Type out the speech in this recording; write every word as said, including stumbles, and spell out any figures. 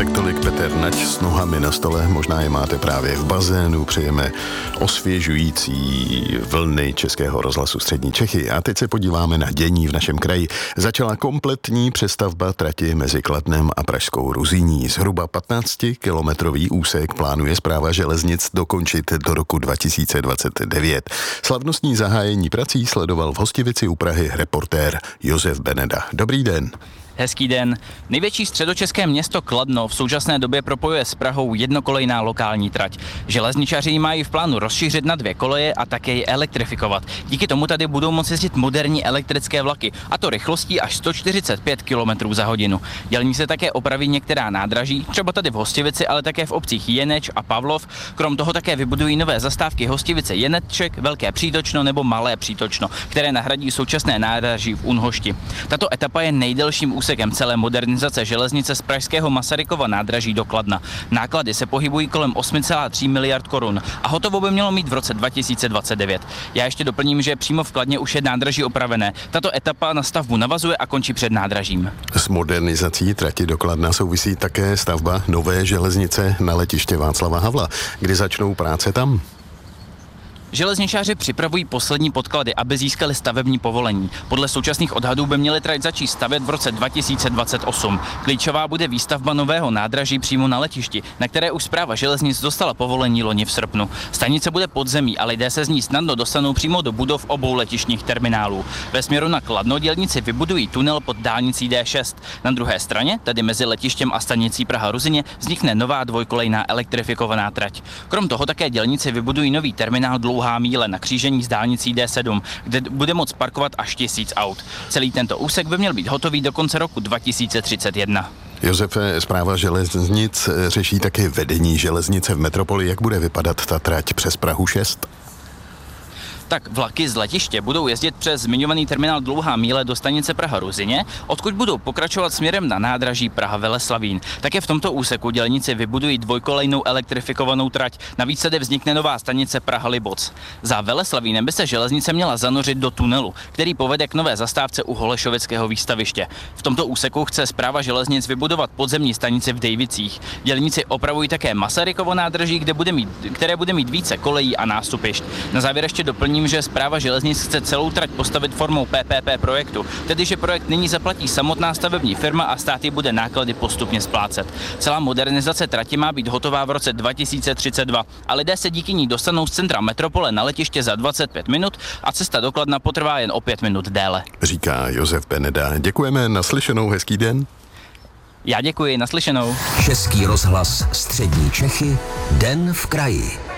Tak tolik Petr Nať s nohami na stole, možná je máte právě v bazénu, přejeme osvěžující vlny Českého rozhlasu Střední Čechy. A teď se podíváme na dění v našem kraji. Začala kompletní přestavba trati mezi Kladnem a Pražskou Ruzyní. Zhruba patnáctikilometrový úsek plánuje Správa železnic dokončit do roku dva tisíce dvacet devět. Slavnostní zahájení prací sledoval v Hostivici u Prahy reportér Josef Beneda. Dobrý den. Hezký den. Největší středočeské město Kladno v současné době propojuje s Prahou jednokolejná lokální trať. Železničaři ji mají v plánu rozšířit na dvě koleje a také ji elektrifikovat. Díky tomu tady budou moci jezdit moderní elektrické vlaky, a to rychlostí až sto čtyřicet pět kilometrů za hodinu. Dělní se také opraví některá nádraží, třeba tady v Hostivici, ale také v obcích Jeneč a Pavlov. Krom toho také vybudují nové zastávky Hostivice Jeneček, Velké Přítočno nebo Malé Přítočno, které nahradí současné nádraží v Unhošti. Tato etapa je nejdelším úsekem celé modernizace železnice z pražského Masarykova nádraží do Kladna. Náklady se pohybují kolem osm celá tři miliard korun a hotovo by mělo mít v roce dva tisíce dvacet devět. Já ještě doplním, že přímo v Kladně už je nádraží opravené. Tato etapa na stavbu navazuje a končí před nádražím. S modernizací trati do Kladna souvisí také stavba nové železnice na letiště Václava Havla, kdy začnou práce tam. Železničáři připravují poslední podklady, aby získali stavební povolení. Podle současných odhadů by měli trať začít stavět v roce dva tisíce dvacet osm. Klíčová bude výstavba nového nádraží přímo na letišti, na které už Správa železnic dostala povolení loni v srpnu. Stanice bude pod zemí a lidé se z ní snadno dostanou přímo do budov obou letištních terminálů. Ve směru na Kladno dělníci vybudují tunel pod dálnicí D šest. Na druhé straně, tedy mezi letištěm a stanicí Praha-Ruzyně, vznikne nová dvojkolejná elektrifikovaná trať. Krom toho také dělníci vybudují nový terminál Dlouhá míle na křížení s dálnicí D sedm, kde bude moct parkovat až tisíc aut. Celý tento úsek by měl být hotový do konce roku dva tisíce třicet jedna. Josefe, Správa železnic řeší také vedení železnice v metropoli. Jak bude vypadat ta trať přes Prahu šest? Tak vlaky z letiště budou jezdit přes zmiňovaný terminál Dlouhá míle do stanice Praha-Ruzyně, odkud budou pokračovat směrem na nádraží Praha-Veleslavín. Také v tomto úseku dělníci vybudují dvojkolejnou elektrifikovanou trať. Navíc tady vznikne nová stanice Praha-Liboc. Za Veleslavínem by se železnice měla zanořit do tunelu, který povede k nové zastávce u Holešovického výstaviště. V tomto úseku chce Správa železnic vybudovat podzemní stanici v Dejvicích. Dělníci opravují také Masarykovo nádraží, kde bude mít, které bude mít více kolejí a nástupišť. Na závěr ještě doplním, že Správa železnic chce celou trať postavit formou P P P projektu, tedy že projekt nyní zaplatí samotná stavební firma a stát ji bude náklady postupně splácet. Celá modernizace trati má být hotová v roce dva tisíce třicet dva a lidé se díky ní dostanou z centra metropole na letiště za dvacet pět minut a cesta do Kladna potrvá jen o pět minut déle. Říká Josef Beneda. Děkujeme, naslyšenou, hezký den. Já děkuji, naslyšenou. Český rozhlas Střední Čechy, Den v kraji.